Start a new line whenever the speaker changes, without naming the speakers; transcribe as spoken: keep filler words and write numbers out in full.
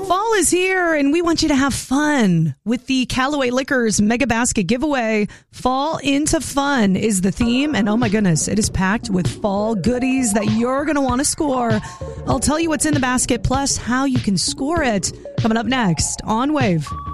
Fall is here, and we want you to have fun with the Callaway Liquors Mega Basket Giveaway. Fall into fun is the theme, and oh my goodness, it is packed with fall goodies that you're going to want to score. I'll tell you what's in the basket, plus how you can score it, coming up next on Wave.